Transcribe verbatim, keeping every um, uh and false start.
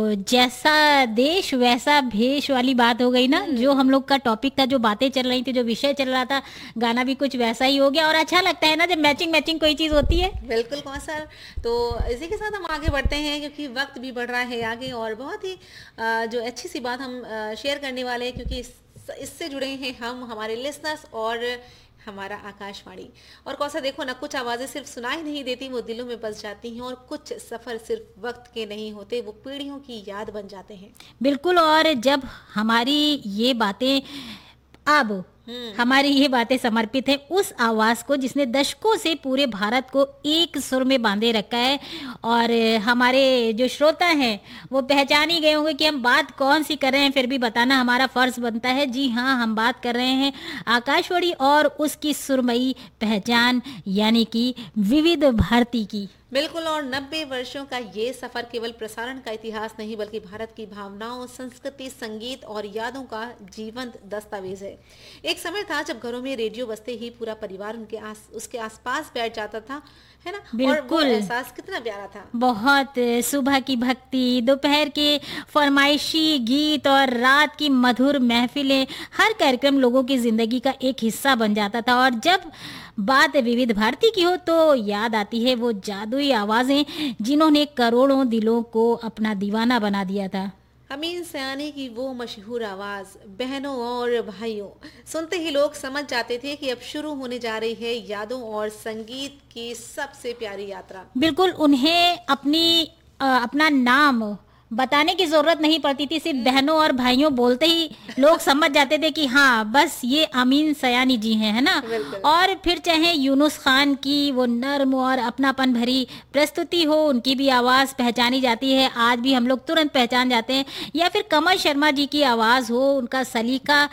जैसा देश वैसा भेष वाली बात हो गई ना, जो हम लोग का टॉपिक था, जो बातें चल रही थी, जो विषय चल रहा था, गाना भी कुछ वैसा ही हो गया। और अच्छा लगता है ना जब मैचिंग मैचिंग कोई चीज़ होती है। बिल्कुल कौसर। तो इसी के साथ हम आगे बढ़ते हैं क्योंकि वक्त भी बढ़ रहा है आगे, और बहुत ही अ, जो अच्छी सी बात हम शेयर करने वाले हैं क्योंकि इस, इससे जुड़े हैं हम, हमारे लिसनर्स और हमारा आकाशवाणी। और कौसा देखो ना, कुछ आवाज़ें सिर्फ सुनाई नहीं देती, वो दिलों में बस जाती हैं, और कुछ सफ़र सिर्फ वक्त के नहीं होते, वो पीढ़ियों की याद बन जाते हैं। बिल्कुल। और जब हमारी ये बातें अब हमारी ये बातें समर्पित है उस आवाज को जिसने दशकों से पूरे भारत को एक सुर में बांधे रखा है। और हमारे जो श्रोता हैं वो पहचान ही गए होंगे कि हम बात कौन सी कर रहे हैं, फिर भी बताना हमारा फर्ज बनता है। जी हाँ, हम बात कर रहे हैं आकाशवाणी और उसकी सुरमई पहचान यानी कि विविध भारती की। बिल्कुल। और नब्बे वर्षों का ये सफर केवल प्रसारण का इतिहास नहीं बल्कि भारत की भावनाओं, संस्कृति, संगीत और यादों का जीवंत दस्तावेज है। एक समय था जब घरों में रेडियो बजते ही पूरा परिवार उनके आस उसके आसपास बैठ जाता था, है ना? और वो एहसास कितना प्यारा था। बहुत। सुबह की भक्ति, दोपहर के फरमाइशी गीत और रात की मधुर महफिलें, हर कार्यक्रम लोगों की जिंदगी का एक हिस्सा बन जाता था। और जब बात विविध भारती की हो तो याद आती है वो जादुई आवाजें जिन्होंने करोड़ों दिलों को अपना दीवाना बना दिया था। अमीन सयानी की वो मशहूर आवाज, बहनों और भाइयों, सुनते ही लोग समझ जाते थे कि अब शुरू होने जा रही है यादों और संगीत की सबसे प्यारी यात्रा। बिल्कुल। उन्हें अपनी अ, अपना नाम बताने की जरूरत नहीं पड़ती थी, सिर्फ बहनों और भाइयों बोलते ही लोग समझ जाते थे कि हाँ बस ये अमीन सयानी जी हैं, है ना। और फिर चाहे यूनुस खान की वो नर्म और अपनापन भरी प्रस्तुति हो, उनकी भी आवाज़ पहचानी जाती है, आज भी हम लोग तुरंत पहचान जाते हैं। या फिर कमल शर्मा जी की आवाज़ हो, उनका सलीका